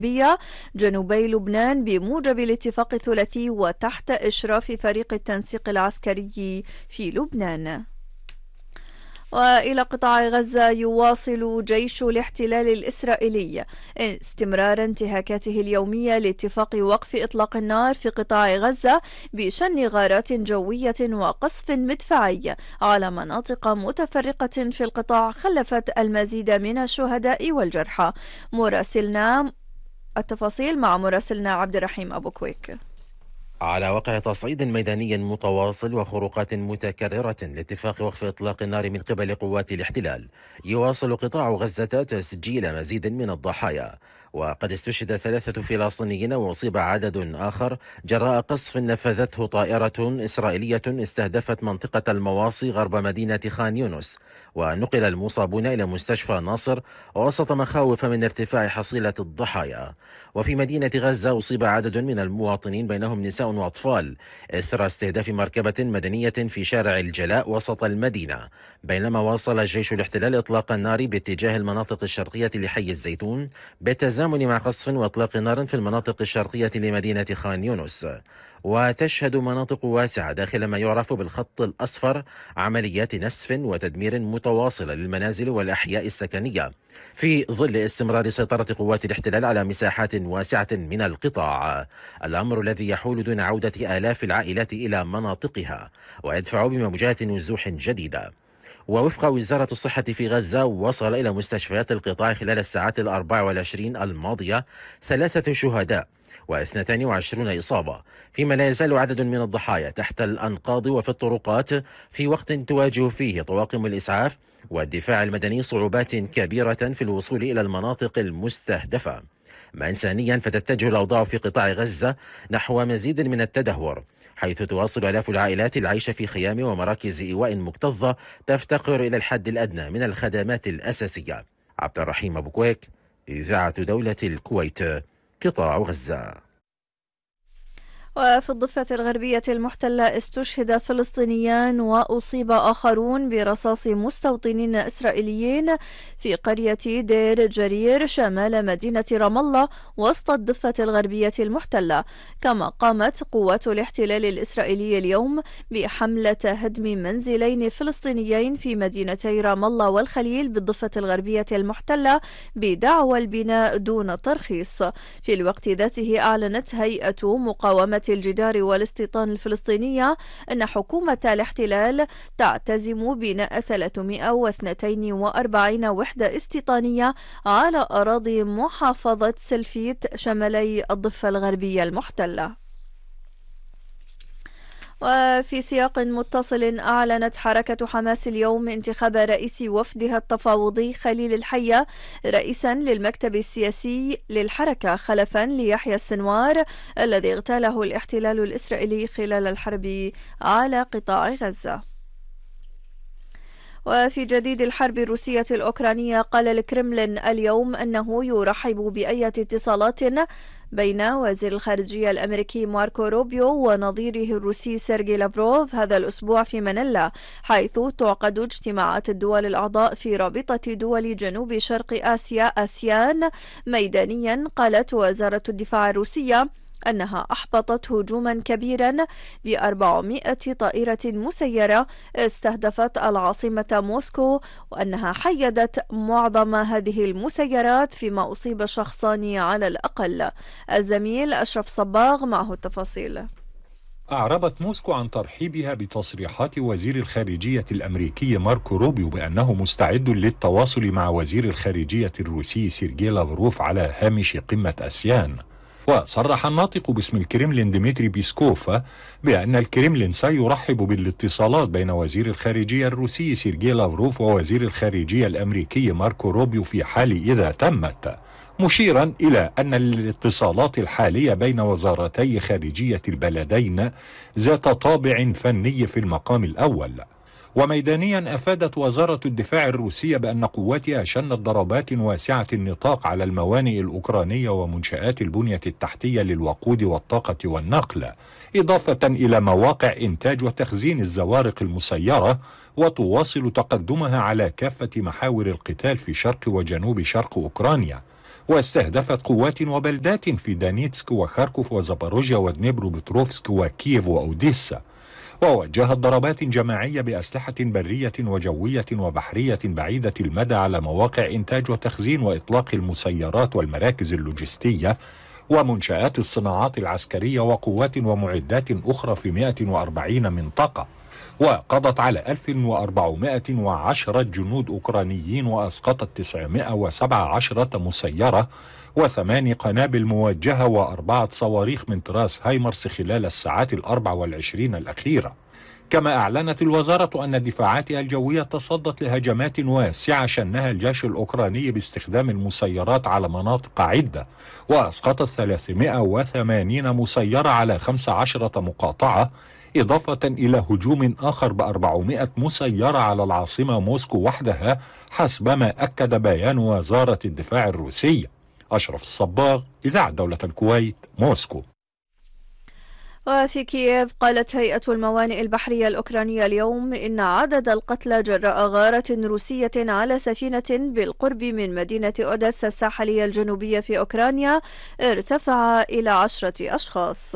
جنوبي لبنان بموجب الاتفاق الثلاثي وتحت إشراف فريق التنسيق العسكري في لبنان. وإلى قطاع غزة، يواصل جيش الاحتلال الإسرائيلي استمرار انتهاكاته اليومية لاتفاق وقف إطلاق النار في قطاع غزة بشن غارات جوية وقصف مدفعي على مناطق متفرقة في القطاع خلفت المزيد من الشهداء والجرحى. مراسلنا التفاصيل مع مراسلنا عبد الرحيم أبو كويك. على وقع تصعيد ميداني متواصل وخروقات متكررة لاتفاق وقف إطلاق النار من قبل قوات الاحتلال، يواصل قطاع غزة تسجيل مزيد من الضحايا، وقد استشهد 3 فلسطينيين وأصيب عدد آخر جراء قصف نفذته طائرة إسرائيلية استهدفت منطقة المواصي غرب مدينة خان يونس، ونقل المصابون إلى مستشفى ناصر وسط مخاوف من ارتفاع حصيلة الضحايا. وفي مدينة غزة أصيب عدد من المواطنين بينهم نساء وأطفال إثر استهداف مركبة مدنية في شارع الجلاء وسط المدينة، بينما واصل جيش الاحتلال إطلاق النار باتجاه المناطق الشرقية لحي الزيتون بالتزامن مع قصف وإطلاق نار في المناطق الشرقية لمدينة خان يونس. وتشهد مناطق واسعة داخل ما يعرف بالخط الأصفر عمليات نسف وتدمير متواصلة للمنازل والأحياء السكنية في ظل استمرار سيطرة قوات الاحتلال على مساحات واسعة من القطاع، الأمر الذي يحول دون عودة آلاف العائلات إلى مناطقها ويدفع بموجات نزوح جديدة. ووفق وزارة الصحة في غزة، وصل إلى مستشفيات القطاع خلال الساعات 24 الماضية 3 شهداء و22 إصابة، فيما لا يزال عدد من الضحايا تحت الأنقاض وفي الطرقات، في وقت تواجه فيه طواقم الإسعاف والدفاع المدني صعوبات كبيرة في الوصول إلى المناطق المستهدفة. ما إنسانيا فتتجه الأوضاع في قطاع غزة نحو مزيد من التدهور، حيث تواصل آلاف العائلات العيش في خيام ومراكز إيواء مكتظة تفتقر إلى الحد الأدنى من الخدمات الأساسية. عبد الرحيم أبو كويك، إذاعة دولة الكويت، قطاع غزة. وفي الضفة الغربية المحتلة استشهد فلسطينيان وأصيب آخرون برصاص مستوطنين إسرائيليين في قرية دير جرير شمال مدينة رام الله وسط الضفة الغربية المحتلة. كما قامت قوات الاحتلال الإسرائيلي اليوم بحملة هدم منزلين فلسطينيين في مدينتي رام الله والخليل بالضفة الغربية المحتلة بدعوى البناء دون ترخيص. في الوقت ذاته أعلنت هيئة مقاومة الجدار والاستيطان الفلسطينية أن حكومة الاحتلال تعتزم بناء 342 وحدة استيطانية على أراضي محافظة سلفيت شمالي الضفة الغربية المحتلة. وفي سياق متصل، أعلنت حركة حماس اليوم انتخاب رئيس وفدها التفاوضي خليل الحية رئيسا للمكتب السياسي للحركة خلفا ليحيى السنوار الذي اغتاله الاحتلال الإسرائيلي خلال الحرب على قطاع غزة. وفي جديد الحرب الروسية الأوكرانية، قال الكرملين اليوم أنه يرحب بأي اتصالات بين وزير الخارجية الأمريكي ماركو روبيو ونظيره الروسي سيرجي لافروف هذا الأسبوع في مانيلا، حيث تعقد اجتماعات الدول الأعضاء في رابطة دول جنوب شرق آسيا آسيان. ميدانيا، قالت وزارة الدفاع الروسية أنها أحبطت هجوما كبيرا ب400 طائرة مسيرة استهدفت العاصمة موسكو، وأنها حيدت معظم هذه المسيرات فيما أصيب شخصان على الأقل. الزميل أشرف صباغ معه التفاصيل. أعربت موسكو عن ترحيبها بتصريحات وزير الخارجية الأمريكي ماركو روبيو بأنه مستعد للتواصل مع وزير الخارجية الروسي سيرجي لافروف على هامش قمة آسيان. وصرح الناطق باسم الكرملين ديمتري بيسكوف بأن الكرملين سيرحب بالاتصالات بين وزير الخارجية الروسي سيرجي لافروف ووزير الخارجية الأمريكي ماركو روبيو في حال إذا تمت، مشيرا إلى أن الاتصالات الحالية بين وزارتي خارجية البلدين ذات طابع فني في المقام الأول. وميدانيا، أفادت وزارة الدفاع الروسية بأن قواتها شنت ضربات واسعة النطاق على الموانئ الأوكرانية ومنشآت البنية التحتية للوقود والطاقة والنقل، إضافة إلى مواقع إنتاج وتخزين الزوارق المسيرة، وتواصل تقدمها على كافة محاور القتال في شرق وجنوب شرق أوكرانيا. واستهدفت قوات وبلدات في دانيتسك وخاركوف وزاباروجيا ودنيبرو بتروفسك وكييف وأوديسا، ووجهت ضربات جماعية بأسلحة برية وجوية وبحرية بعيدة المدى على مواقع إنتاج وتخزين وإطلاق المسيرات والمراكز اللوجستية ومنشآت الصناعات العسكرية وقوات ومعدات أخرى في 140 منطقة، وقضت على 1410 جنود أوكرانيين وأسقطت 917 مسيرة و8 قنابل موجهة و4 صواريخ من طراز هايمرس خلال الساعات 24 الأخيرة. كما أعلنت الوزارة أن دفاعاتها الجوية تصدت لهجمات واسعة شنها الجيش الأوكراني باستخدام المسيرات على مناطق عدة، وأسقطت 380 مسيرة على 15 مقاطعة، إضافة إلى هجوم آخر ب400 مسيرة على العاصمة موسكو وحدها، حسب ما أكد بيان وزارة الدفاع الروسية. أشرف الصباغ، إذاعة دولة الكويت، موسكو. وفي كييف قالت هيئة الموانئ البحرية الأوكرانية اليوم إن عدد القتلى جراء غارة روسية على سفينة بالقرب من مدينة أوديسا الساحلية الجنوبية في أوكرانيا ارتفع إلى 10 أشخاص.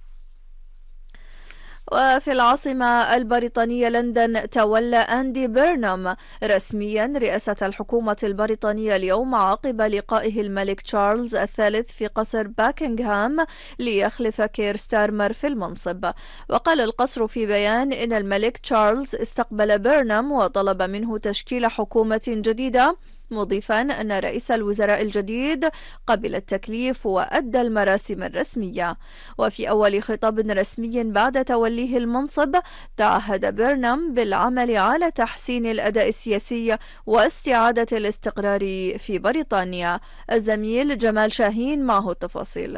وفي العاصمة البريطانية لندن تولى أندي بيرنام رسميا رئاسة الحكومة البريطانية اليوم عقب لقائه الملك تشارلز الثالث في قصر باكنغهام ليخلف كير ستارمر في المنصب. وقال القصر في بيان إن الملك تشارلز استقبل بيرنام وطلب منه تشكيل حكومة جديدة، مضيفا أن رئيس الوزراء الجديد قبل التكليف وأدى المراسم الرسمية. وفي أول خطاب رسمي بعد توليه المنصب تعهد بيرنام بالعمل على تحسين الأداء السياسي واستعادة الاستقرار في بريطانيا. الزميل جمال شاهين معه التفاصيل.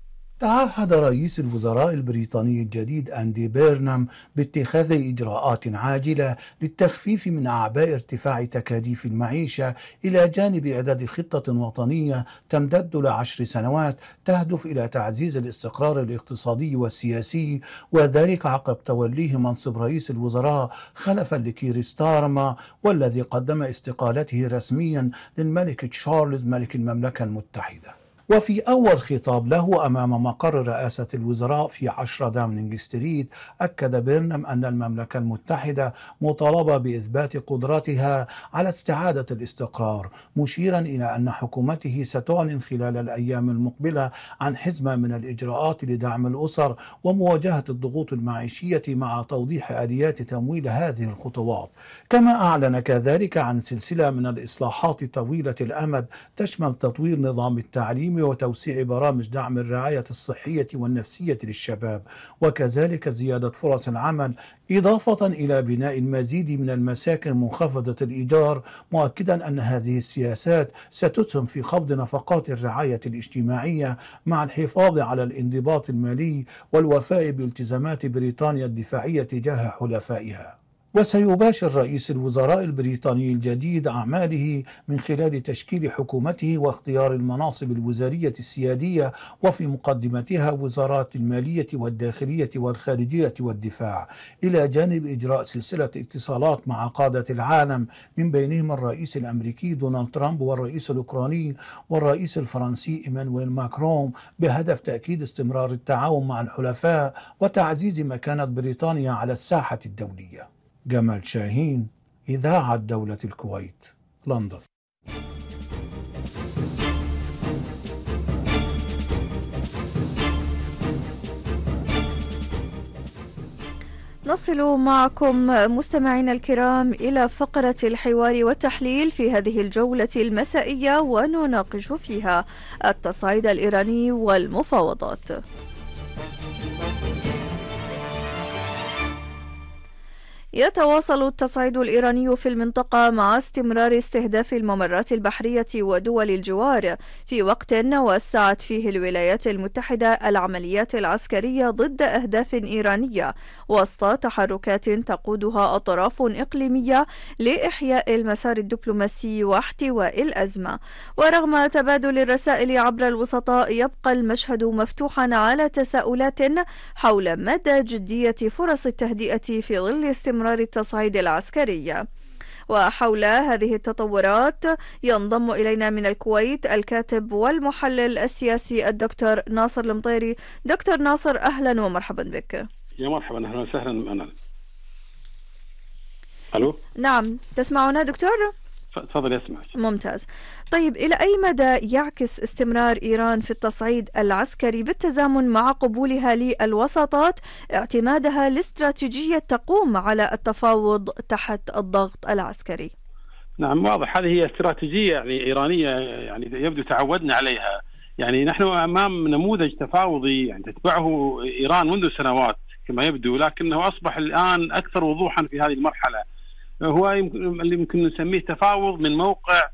تعهد رئيس الوزراء البريطاني الجديد أندي بيرنام باتخاذ إجراءات عاجلة للتخفيف من أعباء ارتفاع تكاليف المعيشة، إلى جانب إعداد خطة وطنية تمتد ل10 سنوات تهدف إلى تعزيز الاستقرار الاقتصادي والسياسي، وذلك عقب توليه منصب رئيس الوزراء خلفا لكير ستارما، والذي قدم استقالته رسميا للملك تشارلز ملك المملكة المتحدة. وفي أول خطاب له أمام مقر رئاسة الوزراء في 10 داونينغ ستريت، أكد بيرنام أن المملكة المتحدة مطالبة بإثبات قدرتها على استعادة الاستقرار، مشيرا إلى أن حكومته ستعلن خلال الأيام المقبلة عن حزمة من الإجراءات لدعم الأسر ومواجهة الضغوط المعيشية، مع توضيح آليات تمويل هذه الخطوات. كما أعلن كذلك عن سلسلة من الإصلاحات طويلة الأمد تشمل تطوير نظام التعليم وتوسيع برامج دعم الرعاية الصحية والنفسية للشباب، وكذلك زيادة فرص العمل، إضافة إلى بناء المزيد من المساكن منخفضة الإيجار، مؤكدا أن هذه السياسات ستسهم في خفض نفقات الرعاية الاجتماعية مع الحفاظ على الانضباط المالي والوفاء بالتزامات بريطانيا الدفاعية تجاه حلفائها. وسيباشر رئيس الوزراء البريطاني الجديد أعماله من خلال تشكيل حكومته واختيار المناصب الوزارية السيادية، وفي مقدمتها وزارات المالية والداخلية والخارجية والدفاع، إلى جانب إجراء سلسلة اتصالات مع قادة العالم، من بينهم الرئيس الأمريكي دونالد ترامب والرئيس الأوكراني والرئيس الفرنسي إيمانويل ماكرون، بهدف تأكيد استمرار التعاون مع الحلفاء وتعزيز مكانة بريطانيا على الساحة الدولية. جمال شاهين، إذاعة دولة الكويت، لندن. نصل معكم مستمعينا الكرام إلى فقرة الحوار والتحليل في هذه الجولة المسائية، ونناقش فيها التصعيد الإيراني والمفاوضات. يتواصل التصعيد الإيراني في المنطقة مع استمرار استهداف الممرات البحرية ودول الجوار، في وقت وسعت فيه الولايات المتحدة العمليات العسكرية ضد أهداف إيرانية، وسط تحركات تقودها أطراف إقليمية لإحياء المسار الدبلوماسي واحتواء الأزمة. ورغم تبادل الرسائل عبر الوسطاء، يبقى المشهد مفتوحا على تساؤلات حول مدى جدية فرص التهدئة في ظل استمرار التصعيد العسكري. وحول هذه التطورات ينضم إلينا من الكويت الكاتب والمحلل السياسي الدكتور ناصر المطيري. دكتور ناصر، أهلا ومرحبا بك. يا مرحبا، أهلا وسهلا. أنا ألو. نعم، تسمعنا دكتور؟ تفضل، اسمعك. ممتاز. طيب، إلى أي مدى يعكس استمرار إيران في التصعيد العسكري بالتزامن مع قبولها للوساطات اعتمادها لاستراتيجية تقوم على التفاوض تحت الضغط العسكري؟ نعم، واضح هذه هي استراتيجية إيرانية يبدو تعودنا عليها. نحن أمام نموذج تفاوضي تتبعه إيران منذ سنوات كما يبدو، لكنه أصبح الآن أكثر وضوحا في هذه المرحلة. هو اللي يمكن نسميه تفاوض من موقع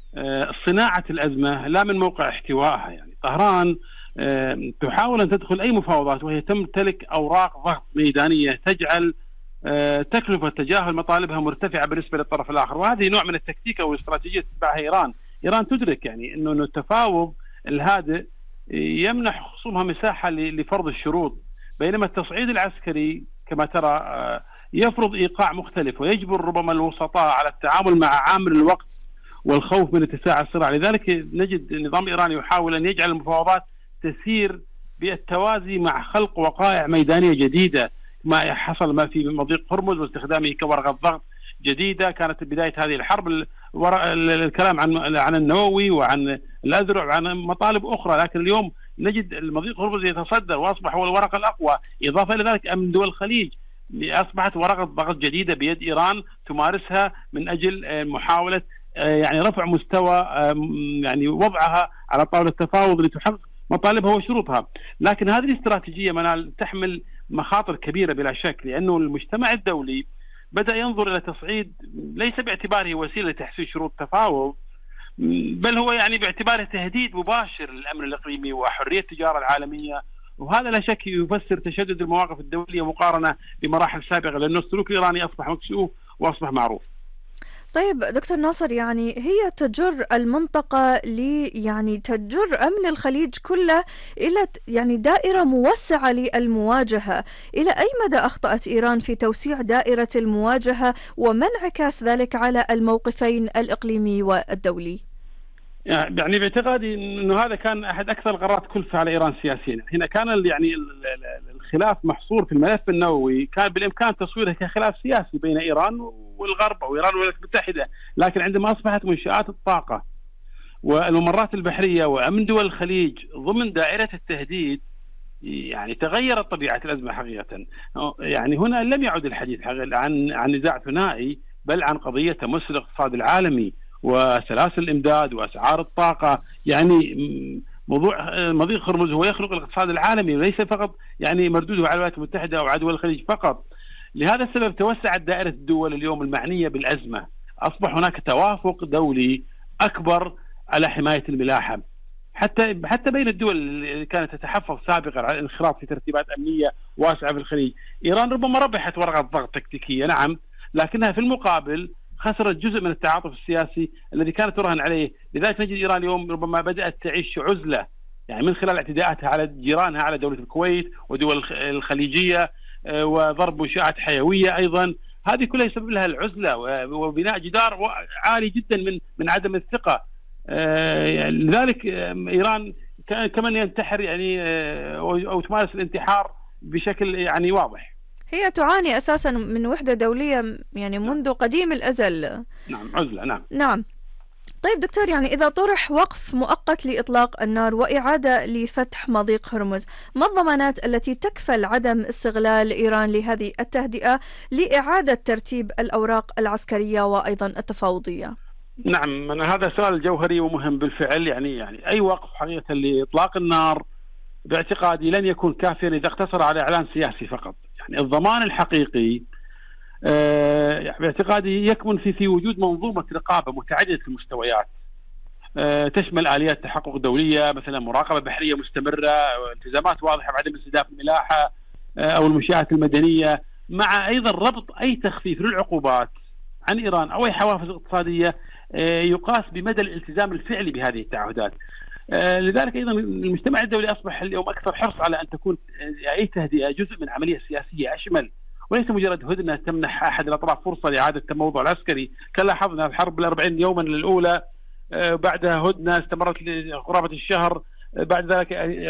صناعة الأزمة لا من موقع احتوائها. طهران تحاول أن تدخل أي مفاوضات وهي تمتلك أوراق ضغط ميدانية تجعل تكلفة تجاهل مطالبها مرتفعة بالنسبة للطرف الآخر، وهذه نوع من التكتيك أو الاستراتيجية تتبعها إيران تدرك أنه التفاوض الهادئ يمنح خصومها مساحة لفرض الشروط، بينما التصعيد العسكري كما ترى يفرض إيقاع مختلف ويجبر ربما الوسطاء على التعامل مع عامل الوقت والخوف من اتساع الصراع. لذلك نجد النظام الإيراني يحاول أن يجعل المفاوضات تسير بالتوازي مع خلق وقائع ميدانية جديدة، ما حصل ما في مضيق هرمز واستخدامه كورقة ضغط جديدة. كانت بداية هذه الحرب الكلام عن النووي وعن الأذرع وعن مطالب أخرى، لكن اليوم نجد المضيق هرمز يتصدر وأصبح هو الورقة الأقوى. إضافة إلى ذلك أمن دول الخليج أصبحت ورقة ضغط جديدة بيد إيران تمارسها من أجل محاولة رفع مستوى وضعها على طاولة التفاوض لتحقق مطالبها وشروطها. لكن هذه الاستراتيجية منال تحمل مخاطر كبيرة بلا شك، لأنه المجتمع الدولي بدأ ينظر إلى تصعيد ليس باعتباره وسيلة لتحسين شروط التفاوض، بل هو باعتباره تهديد مباشر للأمن الإقليمي وحرية التجارة العالمية. وهذا لا شك يفسر تشدد المواقف الدولية مقارنة بمراحل سابقة، لأن السلوك الإيراني أصبح مكشوف وأصبح معروف. طيب دكتور ناصر، هي تجر المنطقة تجر أمن الخليج كله إلى دائرة موسعة للمواجهة. إلى أي مدى أخطأت إيران في توسيع دائرة المواجهة وما انعكاس ذلك على الموقفين الإقليمي والدولي؟ باعتقادي انه هذا كان احد اكثر القرارات كلفه على ايران سياسيا. هنا كان الخلاف محصور في الملف النووي، كان بالامكان تصويره كخلاف سياسي بين ايران والغرب او ايران والولايات المتحده، لكن عندما اصبحت منشآت الطاقه والممرات البحريه وامن دول الخليج ضمن دائره التهديد تغيرت طبيعه الازمه حقيقه. هنا لم يعد الحديث عن نزاع ثنائي، بل عن قضيه تمس الاقتصاد العالمي وسلاسل الإمداد وأسعار الطاقة. موضوع مضيق هرمز هو يخلق الاقتصاد العالمي وليس فقط مردوده على الولايات المتحدة أو على دول الخليج فقط. لهذا السبب توسعت دائرة الدول اليوم المعنية بالأزمة، أصبح هناك توافق دولي أكبر على حماية الملاحة، حتى بين الدول اللي كانت تتحفظ سابقا على الانخراط في ترتيبات أمنية واسعة في الخليج. إيران ربما ربحت ورقة ضغط تكتيكية، نعم، لكنها في المقابل خسرت جزء من التعاطف السياسي الذي كانت تراهن عليه. لذلك نجد إيران اليوم ربما بدأت تعيش عزلة من خلال اعتداءاتها على جيرانها، على دولة الكويت ودول الخليجية، وضرب منشآت حيوية أيضا. هذه كلها يسبب لها العزلة وبناء جدار عالي جدا من عدم الثقة. لذلك إيران كمان ينتحر أو تمارس الانتحار بشكل واضح. هي تعاني أساسا من وحدة دولية منذ قديم الأزل. نعم، عزلة. نعم. طيب دكتور، إذا طرح وقف مؤقت لإطلاق النار وإعادة لفتح مضيق هرمز، ما الضمانات التي تكفل عدم استغلال إيران لهذه التهدئة لإعادة ترتيب الأوراق العسكرية وأيضا التفاوضية؟ نعم، هذا سؤال جوهري ومهم بالفعل. أي وقف حقيقة لإطلاق النار باعتقادي لن يكون كافيا إذا اقتصر على إعلان سياسي فقط. الضمان الحقيقي باعتقادي يكمن في وجود منظومة رقابة متعددة المستويات، تشمل آليات تحقق دولية، مثلا مراقبة بحرية مستمرة، التزامات واضحة بعدم استهداف الملاحة أو المنشآت المدنية، مع أيضا ربط أي تخفيف للعقوبات عن إيران أو أي حوافز اقتصادية يقاس بمدى الالتزام الفعلي بهذه التعهدات. لذلك أيضا المجتمع الدولي أصبح اليوم أكثر حرص على أن تكون أي تهدئة جزء من عملية سياسية أشمل وليس مجرد هدنة تمنح أحد الأطراف فرصة لإعادة الموضوع العسكري. كان لاحظنا الحرب ال40 يوما الأولى بعدها هدنة استمرت لقرابة الشهر، بعد ذلك